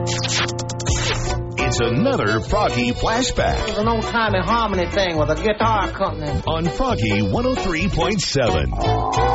It's another Froggy Flashback. It was an old-timey harmony thing with a guitar company. On Froggy 103.7.